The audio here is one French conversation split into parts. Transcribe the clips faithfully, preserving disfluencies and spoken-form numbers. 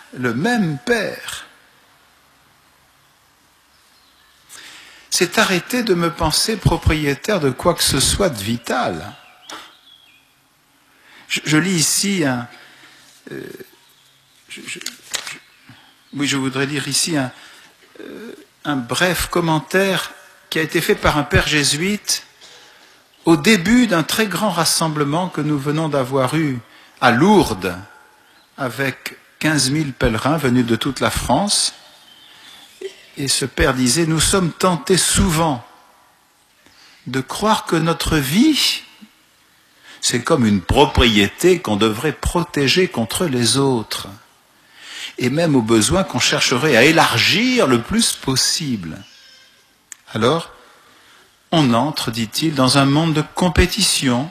le même Père, s'est arrêté de me penser propriétaire de quoi que ce soit de vital. Je, je lis ici un... Euh, je, je, je, oui, je voudrais lire ici un, euh, un bref commentaire qui a été fait par un père jésuite au début d'un très grand rassemblement que nous venons d'avoir eu à Lourdes, avec quinze mille pèlerins venus de toute la France. Et ce père disait, nous sommes tentés souvent de croire que notre vie, c'est comme une propriété qu'on devrait protéger contre les autres, et même au besoin qu'on chercherait à élargir le plus possible. Alors, on entre, dit-il, dans un monde de compétition,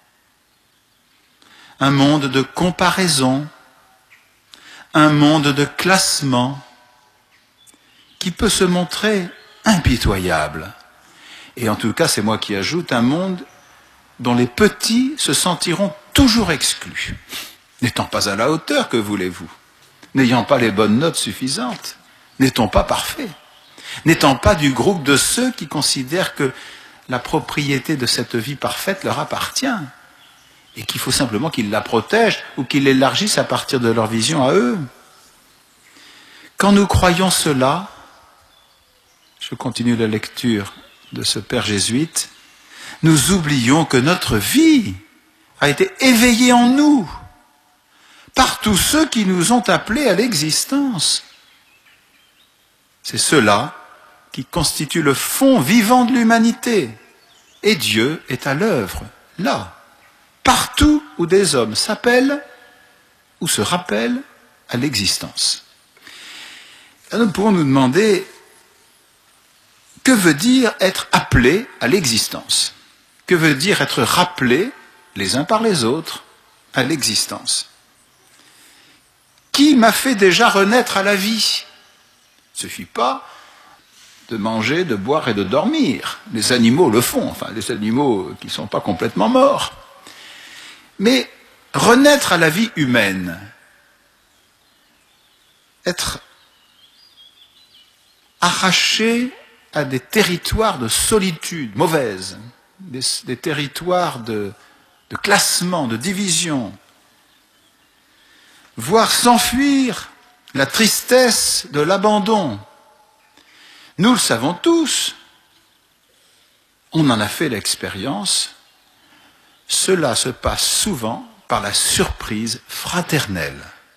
un monde de comparaison, un monde de classement qui peut se montrer impitoyable. Et en tout cas, c'est moi qui ajoute, un monde dont les petits se sentiront toujours exclus. N'étant pas à la hauteur, que voulez-vous? N'ayant pas les bonnes notes suffisantes, n'étant pas parfaits, n'étant pas du groupe de ceux qui considèrent que la propriété de cette vie parfaite leur appartient et qu'il faut simplement qu'ils la protègent ou qu'ils l'élargissent à partir de leur vision à eux. Quand nous croyons cela, je continue la lecture de ce père jésuite, nous oublions que notre vie a été éveillée en nous par tous ceux qui nous ont appelés à l'existence. C'est cela qui constitue le fond vivant de l'humanité. Et Dieu est à l'œuvre, là, partout où des hommes s'appellent ou se rappellent à l'existence. Nous pourrons nous demander, que veut dire être appelé à l'existence? Que veut dire être rappelé les uns par les autres à l'existence? Qui m'a fait déjà renaître à la vie? Il ne suffit pas de manger, de boire et de dormir. Les animaux le font, enfin les animaux qui ne sont pas complètement morts. Mais renaître à la vie humaine, être arraché à des territoires de solitude mauvaise, des, des territoires de, de classement, de division, voir s'enfuir la tristesse de l'abandon. Nous le savons tous, on en a fait l'expérience, cela se passe souvent par la surprise fraternelle.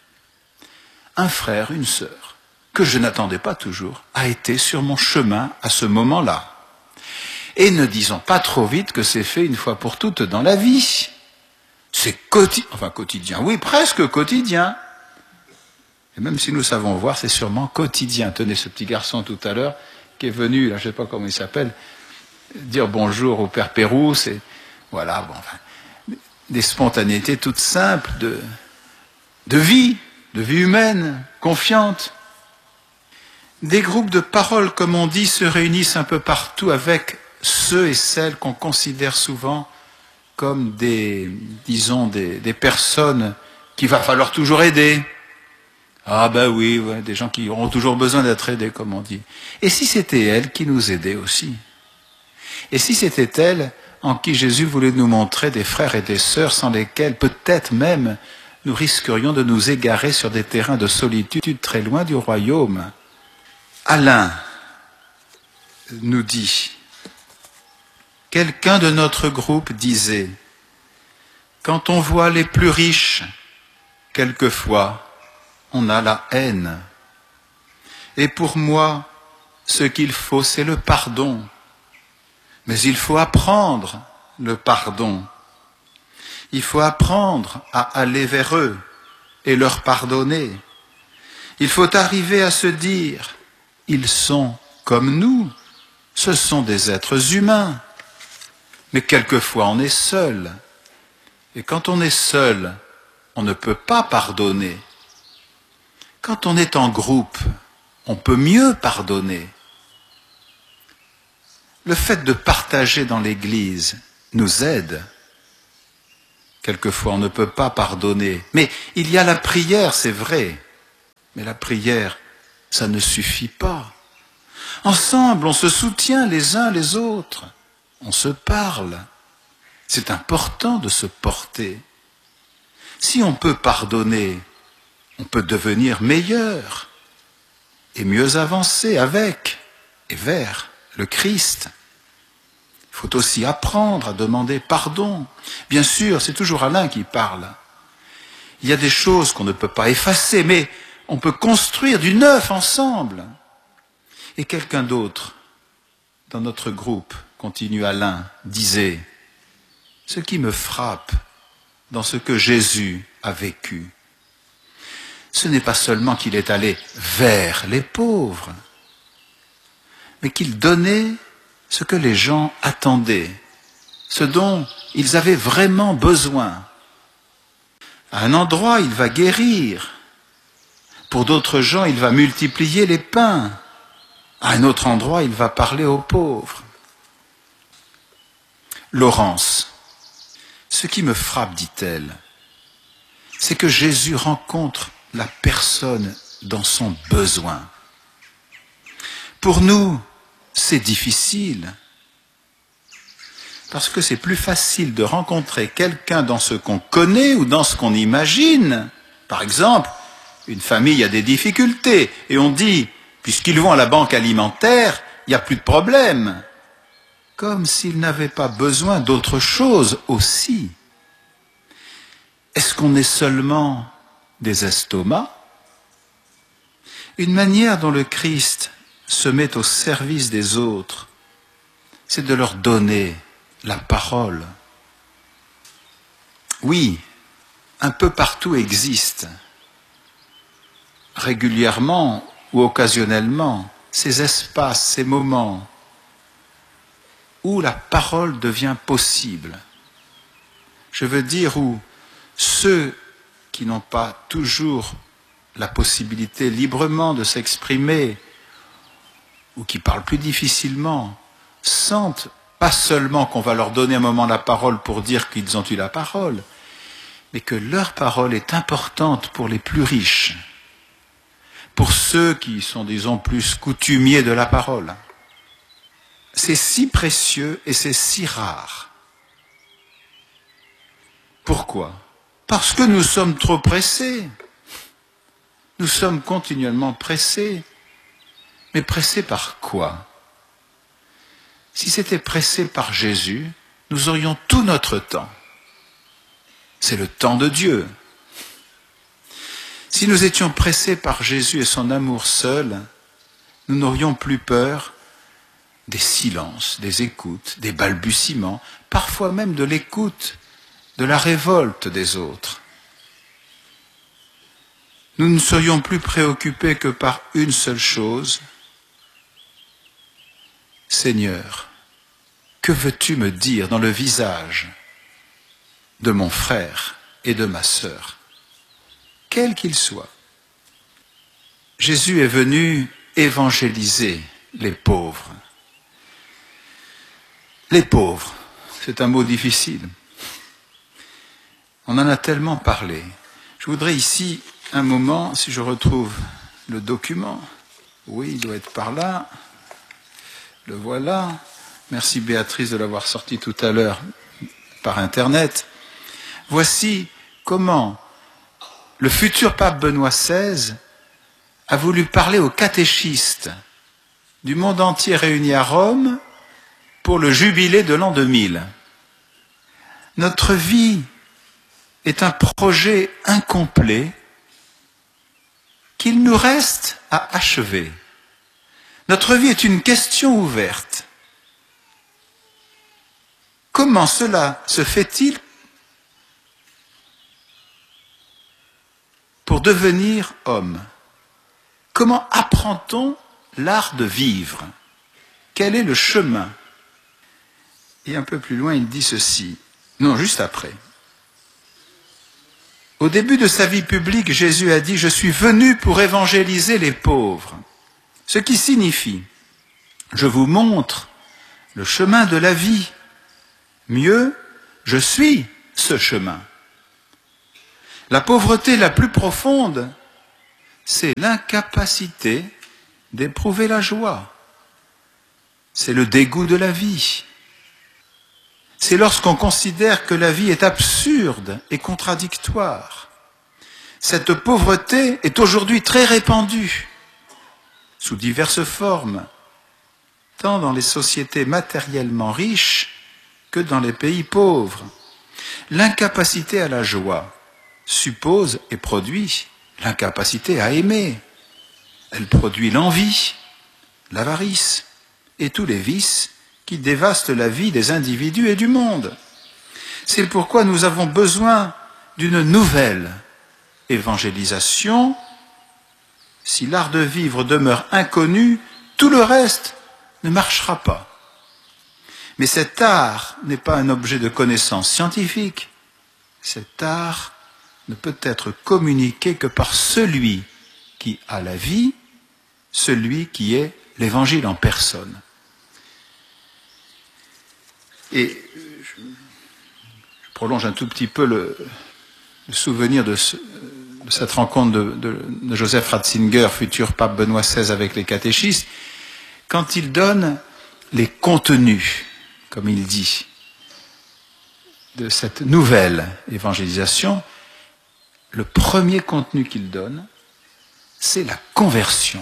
Un frère, une sœur, que je n'attendais pas toujours, a été sur mon chemin à ce moment-là. Et ne disons pas trop vite que c'est fait une fois pour toutes dans la vie. C'est quotidien, enfin quotidien, oui, presque quotidien. Et même si nous savons voir, c'est sûrement quotidien. Tenez, ce petit garçon tout à l'heure, qui est venu, là, je ne sais pas comment il s'appelle, dire bonjour au père Pérouse, et voilà, bon, enfin, des spontanéités toutes simples de, de vie, de vie humaine, confiante. Des groupes de paroles, comme on dit, se réunissent un peu partout avec ceux et celles qu'on considère souvent comme des, disons, des, des personnes qu'il va falloir toujours aider. Ah ben oui, ouais, des gens qui auront toujours besoin d'être aidés, comme on dit. Et si c'était elles qui nous aidaient aussi? Et si c'était elles en qui Jésus voulait nous montrer des frères et des sœurs sans lesquels peut-être même nous risquerions de nous égarer sur des terrains de solitude très loin du royaume? Alain nous dit, quelqu'un de notre groupe disait, quand on voit les plus riches, quelquefois, on a la haine. Et pour moi, ce qu'il faut, c'est le pardon. Mais il faut apprendre le pardon. Il faut apprendre à aller vers eux et leur pardonner. Il faut arriver à se dire, ils sont comme nous, ce sont des êtres humains. Mais quelquefois on est seul. Et quand on est seul, on ne peut pas pardonner. Quand on est en groupe, on peut mieux pardonner. Le fait de partager dans l'Église nous aide. Quelquefois, on ne peut pas pardonner. Mais il y a la prière, c'est vrai. Mais la prière, ça ne suffit pas. Ensemble, on se soutient les uns les autres. On se parle. C'est important de se porter. Si on peut pardonner, on peut devenir meilleur et mieux avancer avec et vers le Christ. Il faut aussi apprendre à demander pardon. Bien sûr, c'est toujours Alain qui parle. Il y a des choses qu'on ne peut pas effacer, mais on peut construire du neuf ensemble. Et quelqu'un d'autre, dans notre groupe, continue Alain, disait, « Ce qui me frappe dans ce que Jésus a vécu, ce n'est pas seulement qu'il est allé vers les pauvres, mais qu'il donnait ce que les gens attendaient, ce dont ils avaient vraiment besoin. À un endroit, il va guérir. Pour d'autres gens, il va multiplier les pains. À un autre endroit, il va parler aux pauvres. » Laurence, ce qui me frappe, dit-elle, c'est que Jésus rencontre la personne dans son besoin. Pour nous, c'est difficile, parce que c'est plus facile de rencontrer quelqu'un dans ce qu'on connaît ou dans ce qu'on imagine. Par exemple, une famille a des difficultés, et on dit, puisqu'ils vont à la banque alimentaire, il n'y a plus de problème. Comme s'ils n'avaient pas besoin d'autre chose aussi. Est-ce qu'on est seulement des estomacs? Une manière dont le Christ se met au service des autres, c'est de leur donner la parole. Oui, un peu partout existe, régulièrement ou occasionnellement, ces espaces, ces moments où la parole devient possible. Je veux dire où ceux qui n'ont pas toujours la possibilité librement de s'exprimer ou qui parlent plus difficilement sentent pas seulement qu'on va leur donner un moment la parole pour dire qu'ils ont eu la parole, mais que leur parole est importante pour les plus riches, pour ceux qui sont, disons, plus coutumiers de la parole. C'est si précieux et c'est si rare. Pourquoi? Parce que nous sommes trop pressés. Nous sommes continuellement pressés. Mais pressés par quoi? Si c'était pressé par Jésus, nous aurions tout notre temps. C'est le temps de Dieu. Si nous étions pressés par Jésus et son amour seul, nous n'aurions plus peur des silences, des écoutes, des balbutiements, parfois même de l'écoute, de la révolte des autres. Nous ne serions plus préoccupés que par une seule chose. Seigneur, que veux-tu me dire dans le visage de mon frère et de ma sœur, quel qu'il soit? Jésus est venu évangéliser les pauvres. Les pauvres, c'est un mot difficile. On en a tellement parlé. Je voudrais ici, un moment, si je retrouve le document, oui, il doit être par là, le voilà. Merci Béatrice de l'avoir sorti tout à l'heure par Internet. Voici comment le futur pape Benoît seize a voulu parler aux catéchistes du monde entier réunis à Rome pour le jubilé de l'an deux mille. Notre vie est un projet incomplet qu'il nous reste à achever. Notre vie est une question ouverte. Comment cela se fait-il pour devenir homme? Comment apprend-on l'art de vivre? Quel est le chemin? Et un peu plus loin, il dit ceci. Non, juste après. Au début de sa vie publique, Jésus a dit « Je suis venu pour évangéliser les pauvres ». Ce qui signifie « Je vous montre le chemin de la vie. Mieux, je suis ce chemin ». La pauvreté la plus profonde c'est l'incapacité d'éprouver la joie. C'est le dégoût de la vie. C'est lorsqu'on considère que la vie est absurde et contradictoire. Cette pauvreté est aujourd'hui très répandue, sous diverses formes, tant dans les sociétés matériellement riches que dans les pays pauvres. L'incapacité à la joie suppose et produit l'incapacité à aimer. Elle produit l'envie, l'avarice et tous les vices qui dévastent la vie des individus et du monde. C'est pourquoi nous avons besoin d'une nouvelle évangélisation. Si l'art de vivre demeure inconnu, tout le reste ne marchera pas. Mais cet art n'est pas un objet de connaissance scientifique. Cet art ne peut être communiqué que par celui qui a la vie, celui qui est l'Évangile en personne. Et je, je prolonge un tout petit peu le, le souvenir de, ce, de cette rencontre de, de, de Joseph Ratzinger, futur pape Benoît seize, avec les catéchistes, quand il donne les contenus, comme il dit, de cette nouvelle évangélisation. Le premier contenu qu'il donne, c'est la conversion.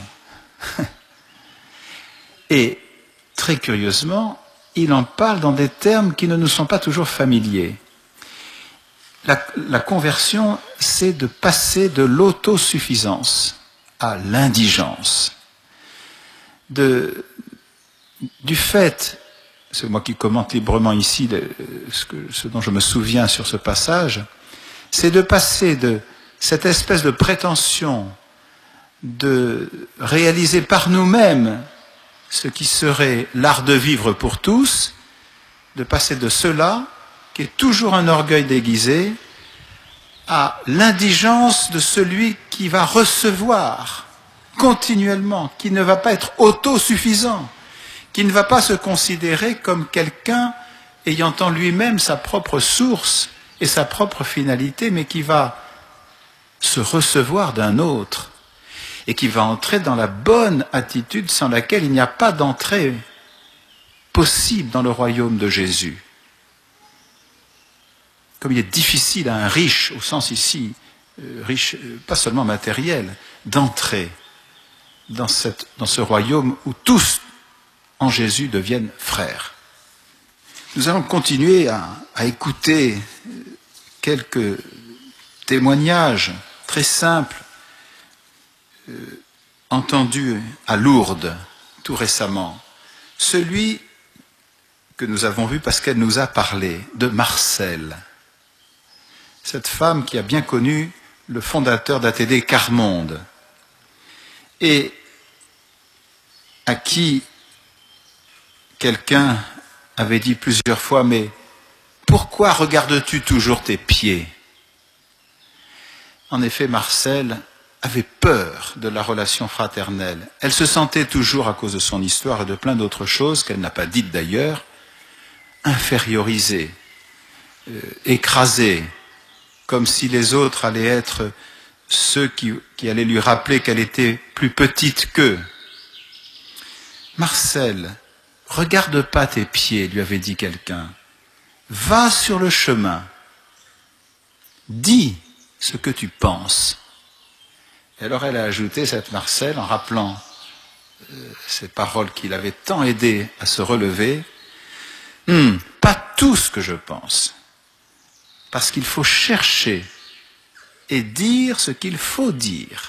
Et très curieusement, il en parle dans des termes qui ne nous sont pas toujours familiers. La, la conversion, c'est de passer de l'autosuffisance à l'indigence. De, du fait, c'est moi qui commente librement ici le, ce, que, ce dont je me souviens sur ce passage, c'est de passer de cette espèce de prétention de réaliser par nous-mêmes ce qui serait l'art de vivre pour tous, de passer de cela, qui est toujours un orgueil déguisé, à l'indigence de celui qui va recevoir continuellement, qui ne va pas être autosuffisant, qui ne va pas se considérer comme quelqu'un ayant en lui-même sa propre source et sa propre finalité, mais qui va se recevoir d'un autre et qui va entrer dans la bonne attitude sans laquelle il n'y a pas d'entrée possible dans le royaume de Jésus. Comme il est difficile à un riche, au sens ici, euh, riche, euh, pas seulement matériel, d'entrer dans, cette, dans ce royaume où tous en Jésus deviennent frères. Nous allons continuer à, à écouter quelques témoignages très simples euh, entendus à Lourdes tout récemment. Celui que nous avons vu parce qu'elle nous a parlé, de Marcel, cette femme qui a bien connu le fondateur d'A T D Carmonde et à qui quelqu'un avait dit plusieurs fois, mais pourquoi regardes-tu toujours tes pieds? En effet, Marcel avait peur de la relation fraternelle. Elle se sentait toujours, à cause de son histoire et de plein d'autres choses qu'elle n'a pas dites d'ailleurs, infériorisée, euh, écrasée, comme si les autres allaient être ceux qui, qui allaient lui rappeler qu'elle était plus petite qu'eux. Marcel, regarde pas tes pieds, lui avait dit quelqu'un. Va sur le chemin. Dis ce que tu penses. Et alors elle a ajouté, cette Marcel, en rappelant euh, ces paroles qui l'avaient tant aidé à se relever, hum, pas tout ce que je pense, parce qu'il faut chercher et dire ce qu'il faut dire.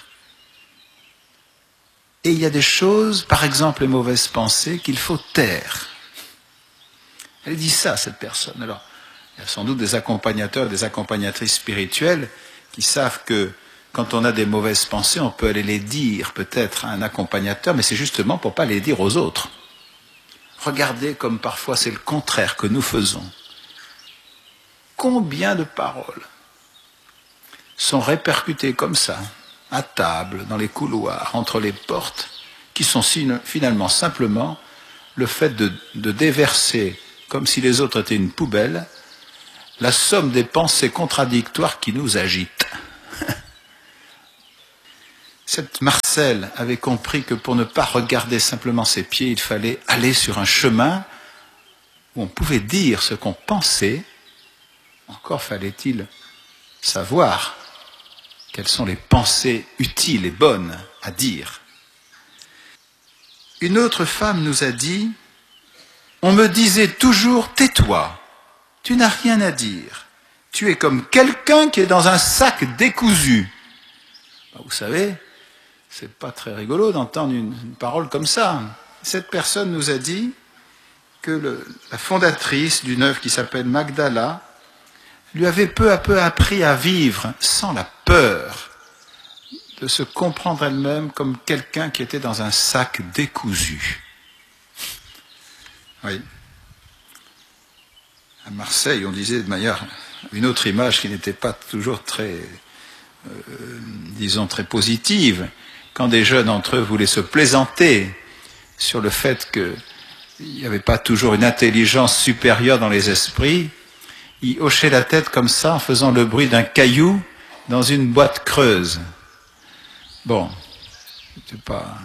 Et il y a des choses, par exemple les mauvaises pensées, qu'il faut taire. Elle dit ça, cette personne. Alors, il y a sans doute des accompagnateurs, des accompagnatrices spirituelles qui savent que quand on a des mauvaises pensées, on peut aller les dire peut-être à un accompagnateur, mais c'est justement pour ne pas les dire aux autres. Regardez comme parfois c'est le contraire que nous faisons. Combien de paroles sont répercutées comme ça, à table, dans les couloirs, entre les portes, qui sont finalement simplement le fait de, de déverser, comme si les autres étaient une poubelle, la somme des pensées contradictoires qui nous agitent. cette Marcelle avait compris que pour ne pas regarder simplement ses pieds, il fallait aller sur un chemin où on pouvait dire ce qu'on pensait. Encore fallait-il savoir quelles sont les pensées utiles et bonnes à dire. Une autre femme nous a dit « On me disait toujours « tais-toi, tu n'as rien à dire, tu es comme quelqu'un qui est dans un sac décousu ». Vous savez, c'est pas très rigolo d'entendre une, une parole comme ça. Cette personne nous a dit que le, la fondatrice d'une œuvre qui s'appelle Magdala lui avait peu à peu appris à vivre sans la peur de se comprendre elle-même comme quelqu'un qui était dans un sac décousu. Oui. À Marseille, on disait de manière, une autre image qui n'était pas toujours très, euh, disons, très positive, quand des jeunes entre eux voulaient se plaisanter sur le fait qu'il n'y avait pas toujours une intelligence supérieure dans les esprits, ils hochaient la tête comme ça en faisant le bruit d'un caillou dans une boîte creuse. Bon, c'est pas...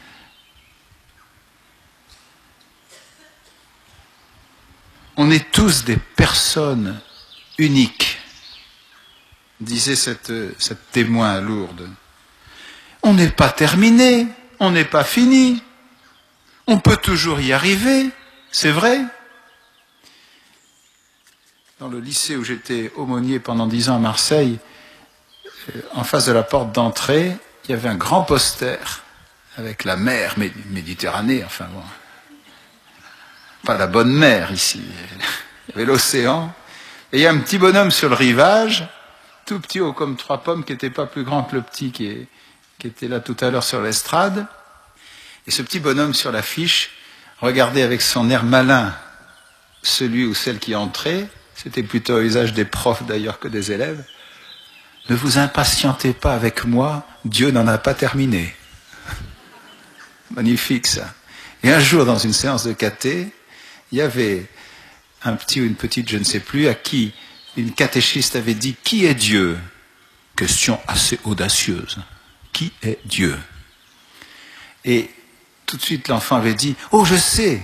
On est tous des personnes uniques, disait cette, cette témoin à Lourdes. On n'est pas terminé, on n'est pas fini, on peut toujours y arriver, c'est vrai. Dans le lycée où j'étais aumônier pendant dix ans à Marseille, en face de la porte d'entrée, il y avait un grand poster avec la mer Méditerranée, enfin bon, pas la bonne mer ici, il y avait l'océan, et il y a un petit bonhomme sur le rivage, tout petit, haut comme trois pommes, qui n'était pas plus grand que le petit qui, est, qui était là tout à l'heure sur l'estrade, et ce petit bonhomme sur l'affiche regardait avec son air malin celui ou celle qui entrait, c'était plutôt à usage des profs d'ailleurs que des élèves. Ne vous impatientez pas avec moi, Dieu n'en a pas terminé. Magnifique ça. Et un jour, dans une séance de caté, il y avait un petit ou une petite, je ne sais plus, à qui une catéchiste avait dit « Qui est Dieu ?» Question assez audacieuse. Qui est Dieu? Et tout de suite, l'enfant avait dit « Oh, je sais.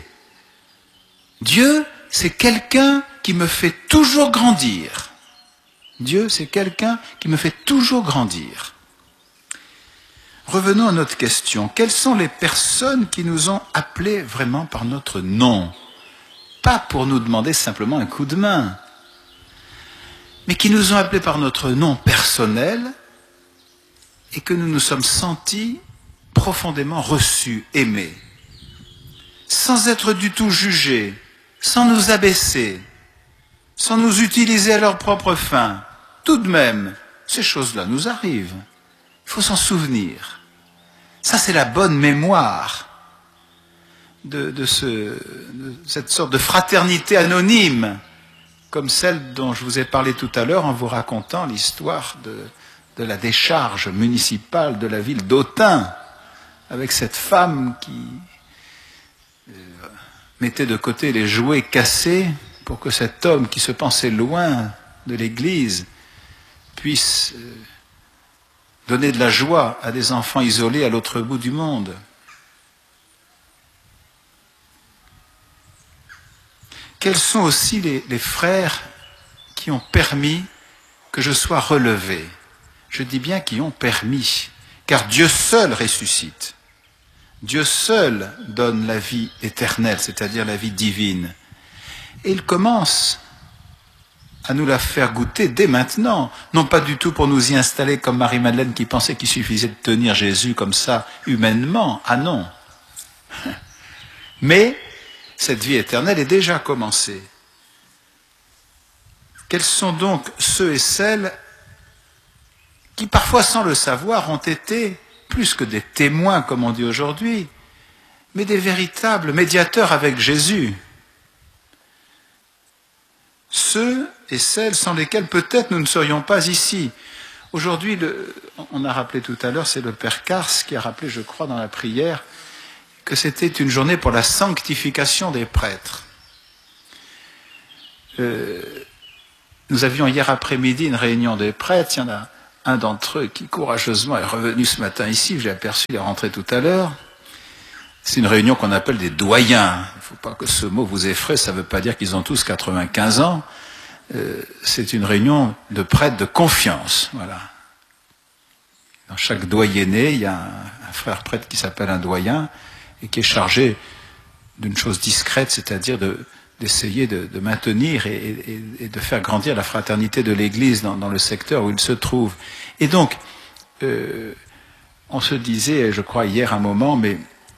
Dieu, c'est quelqu'un qui me fait toujours grandir. » Dieu, c'est quelqu'un qui me fait toujours grandir. Revenons à notre question. Quelles sont les personnes qui nous ont appelés vraiment par notre nom? Pas pour nous demander simplement un coup de main, mais qui nous ont appelés par notre nom personnel et que nous nous sommes sentis profondément reçus, aimés, sans être du tout jugés, sans nous abaisser, sans nous utiliser à leur propre fin. Tout de même, ces choses-là nous arrivent. Il faut s'en souvenir. Ça, c'est la bonne mémoire de, de, ce, de cette sorte de fraternité anonyme, comme celle dont je vous ai parlé tout à l'heure en vous racontant l'histoire de, de la décharge municipale de la ville d'Autun, avec cette femme qui euh, mettait de côté les jouets cassés pour que cet homme qui se pensait loin de l'église puisse donner de la joie à des enfants isolés à l'autre bout du monde. Quels sont aussi les, les frères qui ont permis que je sois relevé? Je dis bien qui ont permis, car Dieu seul ressuscite. Dieu seul donne la vie éternelle, c'est-à-dire la vie divine. Et il commence à nous la faire goûter dès maintenant, non pas du tout pour nous y installer comme Marie-Madeleine qui pensait qu'il suffisait de tenir Jésus comme ça, humainement, ah non. Mais cette vie éternelle est déjà commencée. Quels sont donc ceux et celles qui, parfois sans le savoir, ont été plus que des témoins, comme on dit aujourd'hui, mais des véritables médiateurs avec Jésus? Ceux et celles sans lesquels peut-être nous ne serions pas ici. Aujourd'hui, le, on a rappelé tout à l'heure, c'est le Père Cars qui a rappelé, je crois, dans la prière, que c'était une journée pour la sanctification des prêtres. Euh, nous avions hier après-midi une réunion des prêtres, il y en a un d'entre eux qui courageusement est revenu ce matin ici, je l'ai aperçu, il est rentré tout à l'heure. C'est une réunion qu'on appelle des doyens. Il ne faut pas que ce mot vous effraie, ça ne veut pas dire qu'ils ont tous quatre-vingt-quinze ans. Euh, c'est une réunion de prêtres de confiance. Voilà. Dans chaque doyenné, il y a un, un frère prêtre qui s'appelle un doyen et qui est chargé d'une chose discrète, c'est-à-dire de, d'essayer de, de maintenir et, et, et de faire grandir la fraternité de l'Église dans, dans le secteur où il se trouve. Et donc, euh, on se disait, je crois hier un moment, mais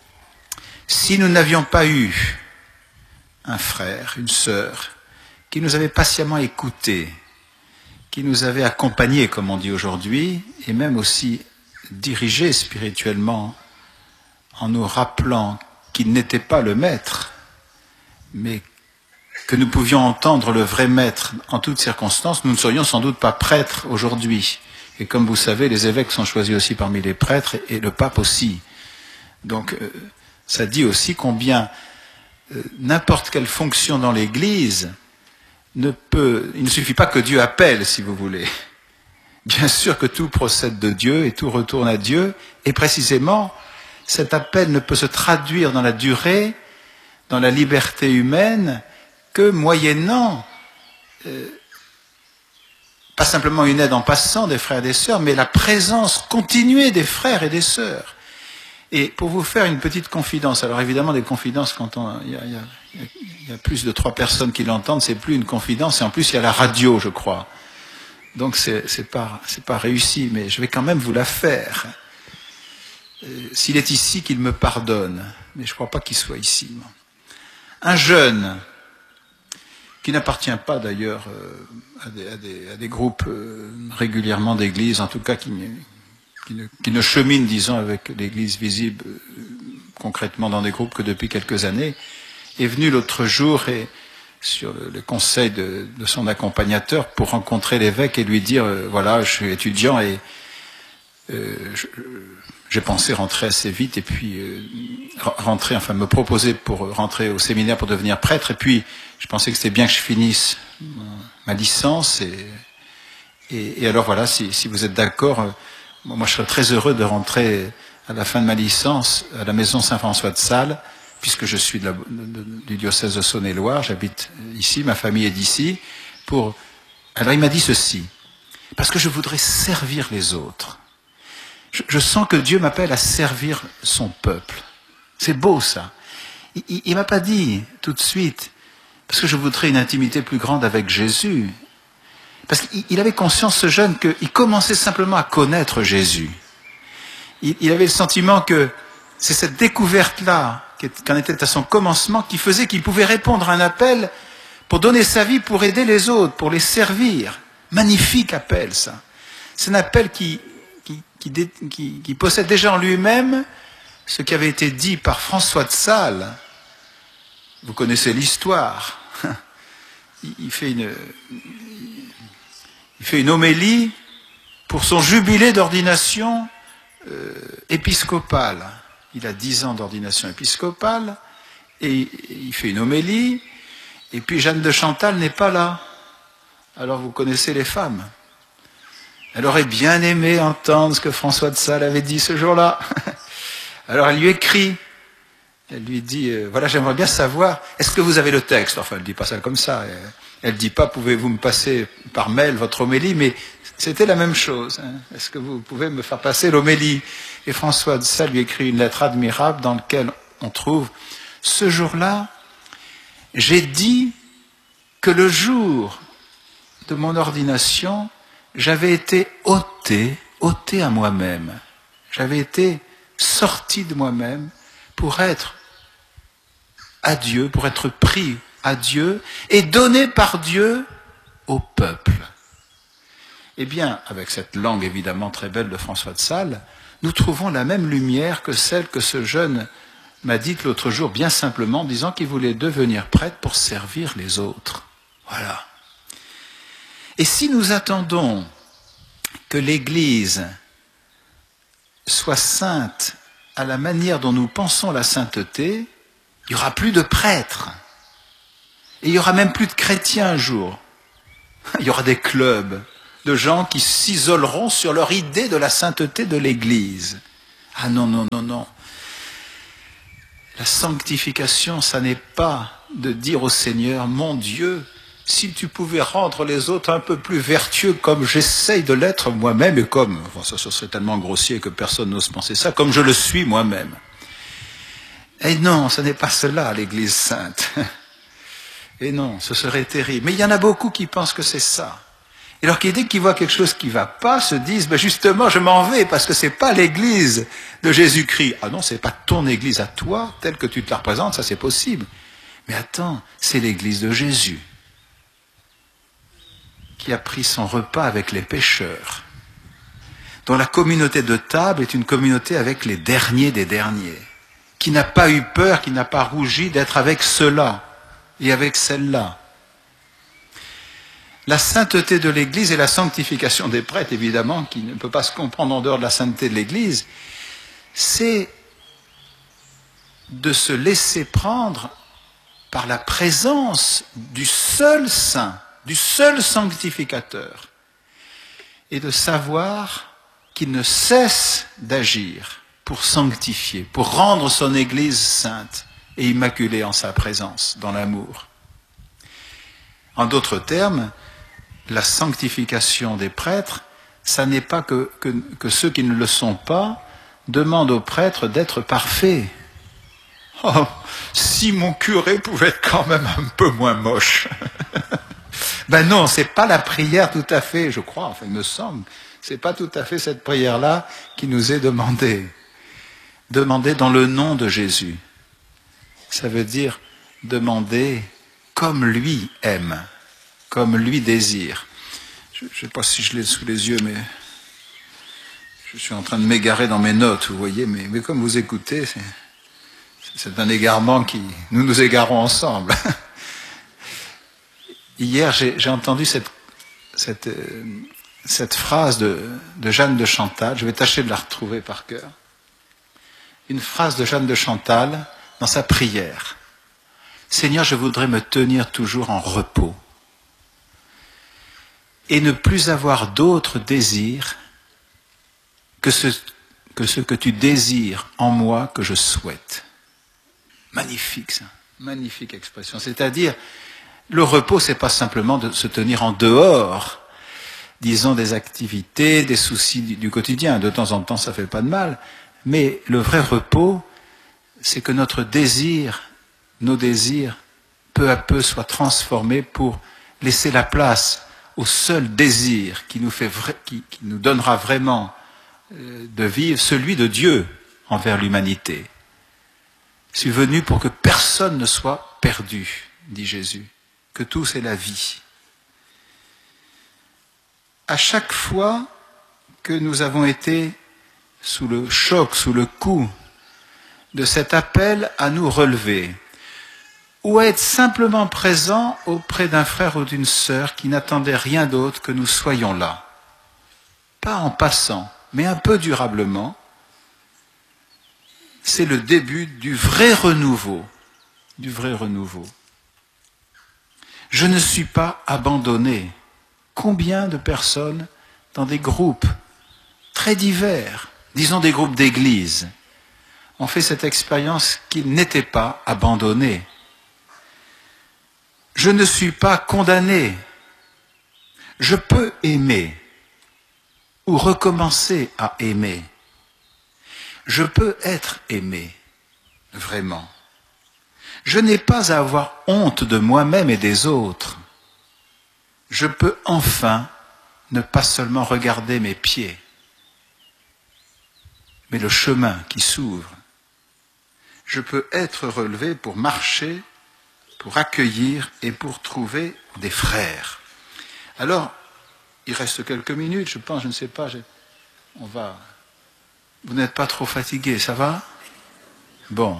si nous n'avions pas eu un frère, une sœur, qui nous avait patiemment écoutés, qui nous avait accompagnés, comme on dit aujourd'hui, et même aussi dirigés spirituellement, en nous rappelant qu'il n'était pas le maître, mais que nous pouvions entendre le vrai maître en toutes circonstances, nous ne serions sans doute pas prêtres aujourd'hui. Et comme vous savez, les évêques sont choisis aussi parmi les prêtres, et le pape aussi. Donc, euh, ça dit aussi combien euh, n'importe quelle fonction dans l'Église ne peut... Il ne suffit pas que Dieu appelle, si vous voulez. Bien sûr que tout procède de Dieu et tout retourne à Dieu, et précisément, cet appel ne peut se traduire dans la durée, dans la liberté humaine, que moyennant, euh, pas simplement une aide en passant des frères et des sœurs, mais la présence continuée des frères et des sœurs. Et pour vous faire une petite confidence, alors évidemment des confidences, quand on, il y a, il y a, il y a plus de trois personnes qui l'entendent, c'est plus une confidence, et en plus il y a la radio, je crois. Donc c'est, c'est pas, c'est pas réussi, mais je vais quand même vous la faire. Euh, s'il est ici, qu'il me pardonne, mais je ne crois pas qu'il soit ici. Un jeune, qui n'appartient pas d'ailleurs euh, à, des, à, des, à des groupes euh, régulièrement d'église, en tout cas qui, qui, ne, qui ne chemine, disons, avec l'église visible euh, concrètement dans des groupes que depuis quelques années, est venu l'autre jour et sur le, le conseil de, de son accompagnateur pour rencontrer l'évêque et lui dire euh, voilà, je suis étudiant et euh, je, j'ai pensé rentrer assez vite et puis euh, rentrer, enfin me proposer pour rentrer au séminaire pour devenir prêtre, et puis je pensais que c'était bien que je finisse ma licence, et, et, et alors voilà, si, si vous êtes d'accord, euh, moi je serais très heureux de rentrer à la fin de ma licence à la maison Saint-François de Sales, puisque je suis de la, de, de, du diocèse de Saône-et-Loire, j'habite ici, ma famille est d'ici, pour... Alors il m'a dit ceci, parce que je voudrais servir les autres. Je, je sens que Dieu m'appelle à servir son peuple. C'est beau ça. Il ne m'a pas dit tout de suite, parce que je voudrais une intimité plus grande avec Jésus. Parce qu'il avait conscience, ce jeune, qu'il commençait simplement à connaître Jésus. Il, il avait le sentiment que c'est cette découverte-là, qui en était à son commencement, qui faisait qu'il pouvait répondre à un appel pour donner sa vie, pour aider les autres, pour les servir. Magnifique appel, ça. C'est un appel qui, qui, qui, qui, qui possède déjà en lui-même ce qui avait été dit par François de Sales. Vous connaissez l'histoire. Il fait une, il fait une homélie pour son jubilé d'ordination euh, épiscopale. Il a dix ans d'ordination épiscopale, et il fait une homélie, et puis Jeanne de Chantal n'est pas là. Alors vous connaissez les femmes. Elle aurait bien aimé entendre ce que François de Sales avait dit ce jour-là. Alors elle lui écrit, elle lui dit, euh, voilà, j'aimerais bien savoir, est-ce que vous avez le texte? Enfin, elle ne dit pas ça comme ça. Elle ne dit pas, pouvez-vous me passer par mail votre homélie, mais c'était la même chose. Hein. Est-ce que vous pouvez me faire passer l'homélie? Et François de Sales lui écrit une lettre admirable dans laquelle on trouve, ce jour-là, j'ai dit que le jour de mon ordination, j'avais été ôté, ôté à moi-même. J'avais été sorti de moi-même pour être à Dieu, pour être pris à Dieu et donné par Dieu au peuple. Eh bien, avec cette langue évidemment très belle de François de Sales, nous trouvons la même lumière que celle que ce jeune m'a dite l'autre jour, bien simplement, disant qu'il voulait devenir prêtre pour servir les autres. Voilà. Et si nous attendons que l'Église soit sainte à la manière dont nous pensons la sainteté, il n'y aura plus de prêtres. Et il n'y aura même plus de chrétiens un jour. Il y aura des clubs de gens qui s'isoleront sur leur idée de la sainteté de l'Église. Ah non, non, non, non. La sanctification, ça n'est pas de dire au Seigneur, mon Dieu, si tu pouvais rendre les autres un peu plus vertueux comme j'essaye de l'être moi-même et comme, bon, ça, ça serait tellement grossier que personne n'ose penser ça, comme je le suis moi-même. Et non, ce n'est pas cela, l'Église sainte. Et non, ce serait terrible. Mais il y en a beaucoup qui pensent que c'est ça. Et alors, dès qu'ils voient quelque chose qui ne va pas, se disent, ben justement, je m'en vais, parce que ce n'est pas l'Église de Jésus-Christ. Ah non, ce n'est pas ton Église à toi, telle que tu te la représentes, ça c'est possible. Mais attends, c'est l'Église de Jésus, qui a pris son repas avec les pécheurs, dont la communauté de table est une communauté avec les derniers des derniers, qui n'a pas eu peur, qui n'a pas rougi d'être avec ceux-là et avec celle-là. La sainteté de l'Église et la sanctification des prêtres, évidemment, qui ne peut pas se comprendre en dehors de la sainteté de l'Église, c'est de se laisser prendre par la présence du seul saint, du seul sanctificateur, et de savoir qu'il ne cesse d'agir pour sanctifier, pour rendre son Église sainte et immaculée en sa présence, dans l'amour. En d'autres termes, la sanctification des prêtres, ça n'est pas que, que, que ceux qui ne le sont pas demandent aux prêtres d'être parfaits. Oh, si mon curé pouvait être quand même un peu moins moche. Ben non, c'est pas la prière tout à fait, je crois, enfin il me semble, c'est pas tout à fait cette prière-là qui nous est demandée. Demandée dans le nom de Jésus. Ça veut dire demander comme lui aime, comme lui désire. Je ne sais pas si je l'ai sous les yeux, mais je suis en train de m'égarer dans mes notes, vous voyez, mais, mais comme vous écoutez, c'est, c'est un égarement qui... Nous nous égarons ensemble. Hier, j'ai, j'ai entendu cette, cette, euh, cette phrase de, de Jeanne de Chantal, je vais tâcher de la retrouver par cœur. Une phrase de Jeanne de Chantal dans sa prière. « Seigneur, je voudrais me tenir toujours en repos et ne plus avoir d'autre désir que ce, que ce que tu désires en moi que je souhaite. » Magnifique ça, magnifique expression. C'est-à-dire, le repos, c'est pas simplement de se tenir en dehors, disons des activités, des soucis du, du quotidien. De temps en temps, ça fait pas de mal. Mais le vrai repos, c'est que notre désir, nos désirs, peu à peu soient transformés pour laisser la place au seul désir qui nous, fait vrai, qui, qui nous donnera vraiment euh, de vivre, celui de Dieu envers l'humanité. Je suis venu pour que personne ne soit perdu, dit Jésus, que tous aient la vie. À chaque fois que nous avons été sous le choc, sous le coup de cet appel à nous relever, ou à être simplement présent auprès d'un frère ou d'une sœur qui n'attendait rien d'autre que nous soyons là. Pas en passant, mais un peu durablement. C'est le début du vrai renouveau, du vrai renouveau. Je ne suis pas abandonné. Combien de personnes dans des groupes très divers, disons des groupes d'église, ont fait cette expérience qu'ils n'étaient pas abandonnés. Je ne suis pas condamné. Je peux aimer ou recommencer à aimer. Je peux être aimé, vraiment. Je n'ai pas à avoir honte de moi-même et des autres. Je peux enfin ne pas seulement regarder mes pieds, mais le chemin qui s'ouvre. Je peux être relevé pour marcher, pour accueillir et pour trouver des frères. Alors, il reste quelques minutes, je pense, je ne sais pas, je... on va... Vous n'êtes pas trop fatigué, ça va? Bon.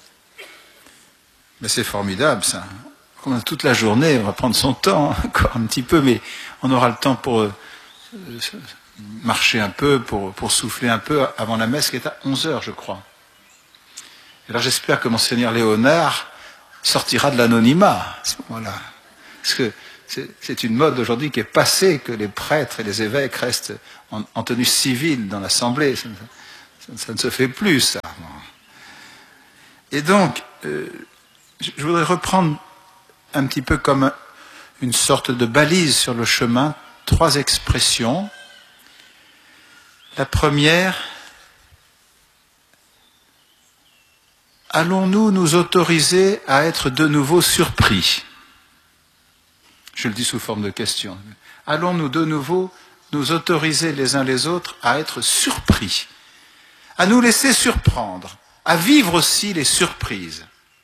Mais c'est formidable, ça. Toute la journée, on va prendre son temps, encore un petit peu, mais on aura le temps pour euh, marcher un peu, pour, pour souffler un peu avant la messe qui est à onze heures, je crois. Et là, j'espère que Monseigneur Léonard sortira de l'anonymat à ce moment-là. Parce que c'est une mode aujourd'hui qui est passée, que les prêtres et les évêques restent en, en tenue civile dans l'Assemblée. Ça, ça, ça ne se fait plus, ça. Et donc, euh, je voudrais reprendre un petit peu comme une sorte de balise sur le chemin, trois expressions. La première, allons-nous nous autoriser à être de nouveau surpris? Je le dis sous forme de question. Allons-nous de nouveau nous autoriser les uns les autres à être surpris, à nous laisser surprendre, à vivre aussi les surprises?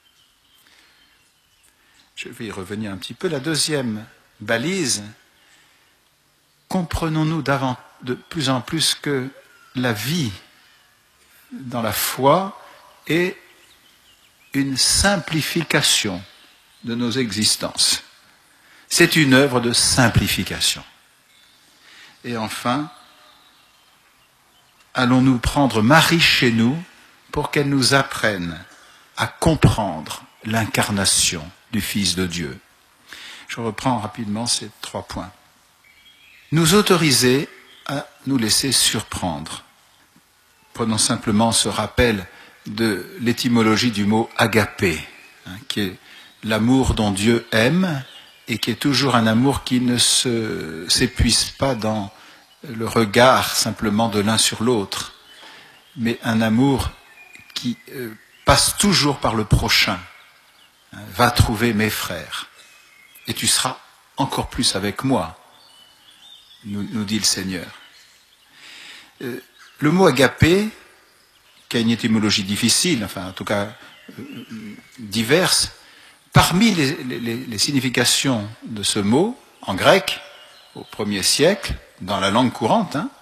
Je vais y revenir un petit peu. La deuxième balise, comprenons-nous de plus en plus que la vie dans la foi est une simplification de nos existences. C'est une œuvre de simplification. Et enfin, allons-nous prendre Marie chez nous pour qu'elle nous apprenne à comprendre l'incarnation du Fils de Dieu? Je reprends rapidement ces trois points. Nous autoriser à nous laisser surprendre. Prenons simplement ce rappel de l'étymologie du mot agapé, hein, qui est l'amour dont Dieu aime et qui est toujours un amour qui ne se, s'épuise pas dans le regard simplement de l'un sur l'autre, mais un amour qui euh, passe toujours par le prochain. Hein, va trouver mes frères et tu seras encore plus avec moi, nous, nous dit le Seigneur. Euh, le mot agapé, qui a une étymologie difficile, enfin en tout cas euh, diverse, parmi les, les, les significations de ce mot, en grec, au premier siècle, dans la langue courante, hein,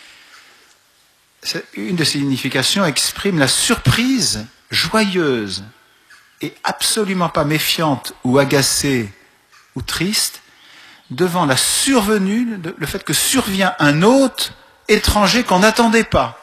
une de ces significations exprime la surprise joyeuse et absolument pas méfiante ou agacée ou triste devant la survenue, le fait que survient un hôte étranger qu'on n'attendait pas.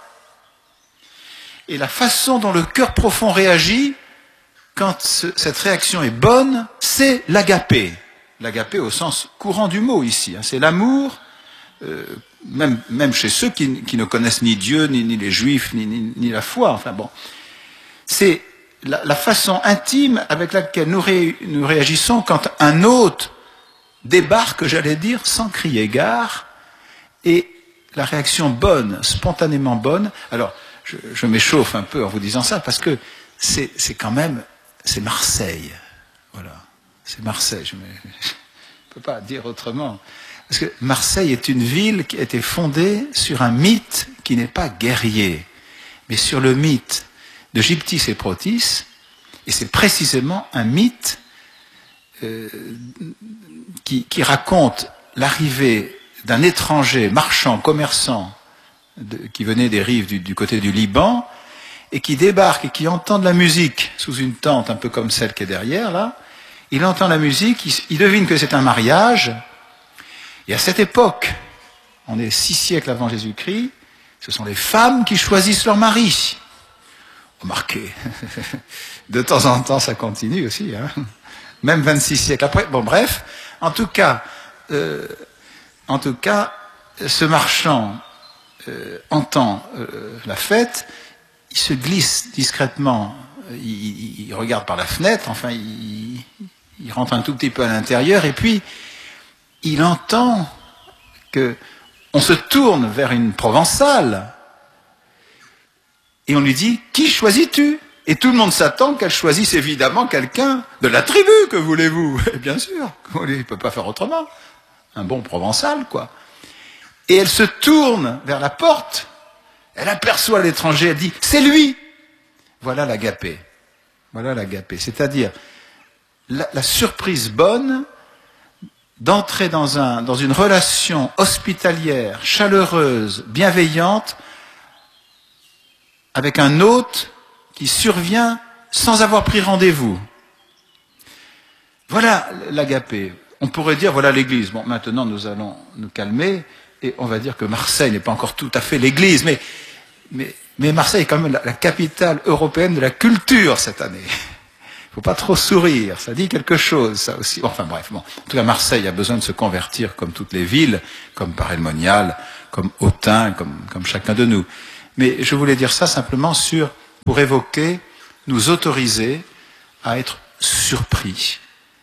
Et la façon dont le cœur profond réagit, quand ce, cette réaction est bonne, c'est l'agapé. L'agapé au sens courant du mot ici. Hein, c'est l'amour, euh, même, même chez ceux qui, qui ne connaissent ni Dieu, ni, ni les Juifs, ni, ni, ni la foi. Enfin bon, c'est la, la façon intime avec laquelle nous, ré, nous réagissons quand un hôte débarque, j'allais dire, sans crier gare, et la réaction bonne, spontanément bonne. Alors, je, je m'échauffe un peu en vous disant ça, parce que c'est, c'est quand même, c'est Marseille. Voilà, c'est Marseille. Je ne peux pas dire autrement. Parce que Marseille est une ville qui a été fondée sur un mythe qui n'est pas guerrier, mais sur le mythe de Gyptis et Protis, et c'est précisément un mythe euh, qui, qui raconte l'arrivée d'un étranger marchand, commerçant, de, qui venait des rives du, du côté du Liban, et qui débarque et qui entend de la musique sous une tente un peu comme celle qui est derrière, là. Il entend la musique, il, il devine que c'est un mariage, et à cette époque, on est six siècles avant Jésus-Christ, ce sont les femmes qui choisissent leur mari. Remarquez, de temps en temps ça continue aussi, hein. Même vingt-six siècles après. Bon bref, en tout cas, euh, en tout cas, ce marchand euh, entend euh, la fête, il se glisse discrètement, il, il, il regarde par la fenêtre, enfin il, il rentre un tout petit peu à l'intérieur, et puis il entend que on se tourne vers une provençale, et on lui dit « Qui choisis-tu » Et tout le monde s'attend qu'elle choisisse évidemment quelqu'un de la tribu, que voulez-vous? Bien sûr, il ne peut pas faire autrement. Un bon provençal, quoi. Et elle se tourne vers la porte, elle aperçoit l'étranger, elle dit « C'est lui !» Voilà l'agapé. Voilà l'agapé. C'est-à-dire la, la surprise bonne d'entrer dans, un, dans une relation hospitalière, chaleureuse, bienveillante, avec un hôte qui survient sans avoir pris rendez-vous. Voilà l'agapé. On pourrait dire, voilà l'église. Bon, maintenant nous allons nous calmer et on va dire que Marseille n'est pas encore tout à fait l'église, mais, mais, mais Marseille est quand même la, la capitale européenne de la culture cette année. faut pas trop sourire, ça dit quelque chose, ça aussi. Enfin bref, bon. En tout cas, Marseille a besoin de se convertir comme toutes les villes, comme Paray-le-Monial, comme Autun, comme, comme chacun de nous. Mais je voulais dire ça simplement sur, pour évoquer, nous autoriser à être surpris.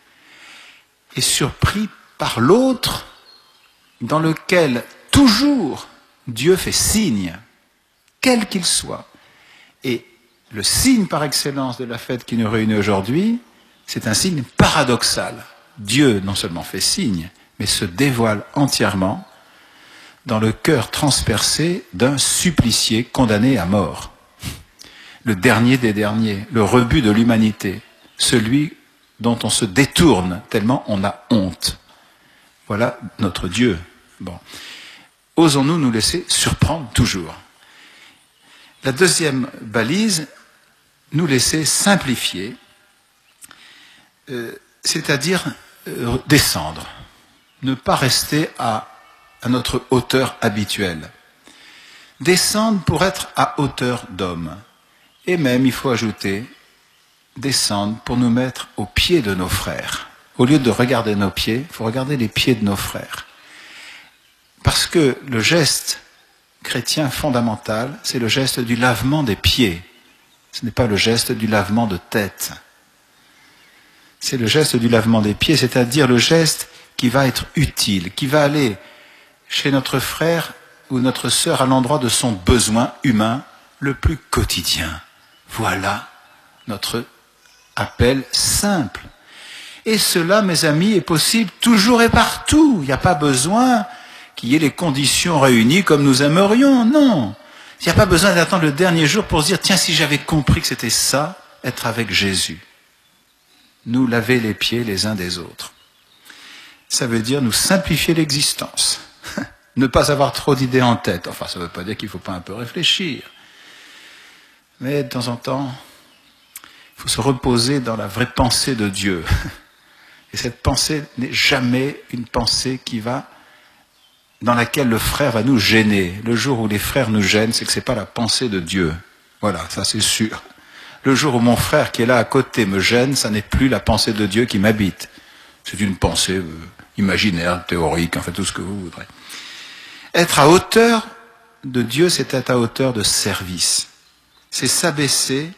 Et surpris par l'autre, dans lequel toujours Dieu fait signe, quel qu'il soit. Et le signe par excellence de la fête qui nous réunit aujourd'hui, c'est un signe paradoxal. Dieu non seulement fait signe, mais se dévoile entièrement dans le cœur transpercé d'un supplicié condamné à mort. Le dernier des derniers, le rebut de l'humanité, celui dont on se détourne tellement on a honte. Voilà notre Dieu. Bon. Osons-nous nous laisser surprendre toujours. La deuxième balise, nous laisser simplifier, euh, c'est-à-dire euh, descendre, ne pas rester à, à notre hauteur habituelle. Descendre pour être à hauteur d'homme. Et même, il faut ajouter, descendre pour nous mettre aux pieds de nos frères. Au lieu de regarder nos pieds, il faut regarder les pieds de nos frères. Parce que le geste chrétien fondamental, c'est le geste du lavement des pieds. Ce n'est pas le geste du lavement de tête. C'est le geste du lavement des pieds, c'est-à-dire le geste qui va être utile, qui va aller chez notre frère ou notre sœur à l'endroit de son besoin humain le plus quotidien. Voilà notre appel simple. Et cela, mes amis, est possible toujours et partout. Il n'y a pas besoin qu'il y ait les conditions réunies comme nous aimerions, non. Il n'y a pas besoin d'attendre le dernier jour pour se dire, tiens, si j'avais compris que c'était ça, être avec Jésus. Nous laver les pieds les uns des autres. Ça veut dire nous simplifier l'existence. Ne pas avoir trop d'idées en tête. Enfin, ça ne veut pas dire qu'il ne faut pas un peu réfléchir. Mais de temps en temps, il faut se reposer dans la vraie pensée de Dieu. Et cette pensée n'est jamais une pensée qui va dans laquelle le frère va nous gêner. Le jour où les frères nous gênent, c'est que ce n'est pas la pensée de Dieu. Voilà, ça c'est sûr. Le jour où mon frère qui est là à côté me gêne, ça n'est plus la pensée de Dieu qui m'habite. C'est une pensée euh, imaginaire, théorique, en fait tout ce que vous voudrez. Être à hauteur de Dieu, c'est être à hauteur de service. C'est s'abaisser,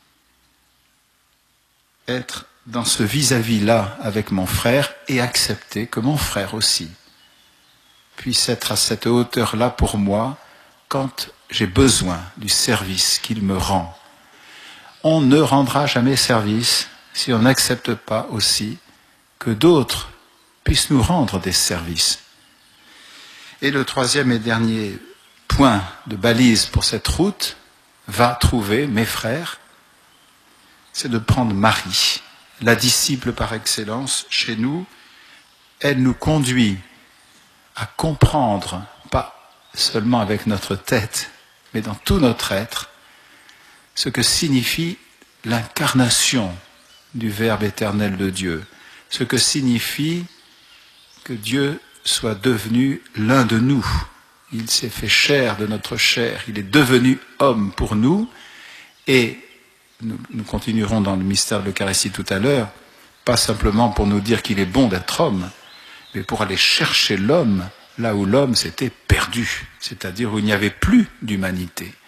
être dans ce vis-à-vis-là avec mon frère et accepter que mon frère aussi puisse être à cette hauteur-là pour moi quand j'ai besoin du service qu'il me rend. On ne rendra jamais service si on n'accepte pas aussi que d'autres puissent nous rendre des services. Et le troisième et dernier point de balise pour cette route, va trouver mes frères, c'est de prendre Marie, la disciple par excellence chez nous. Elle nous conduit à comprendre, pas seulement avec notre tête, mais dans tout notre être, ce que signifie l'incarnation du Verbe éternel de Dieu, ce que signifie que Dieu soit devenu l'un de nous. Il s'est fait chair de notre chair, il est devenu homme pour nous, et nous, nous continuerons dans le mystère de l'Eucharistie tout à l'heure, pas simplement pour nous dire qu'il est bon d'être homme, mais pour aller chercher l'homme là où l'homme s'était perdu, c'est-à-dire où il n'y avait plus d'humanité.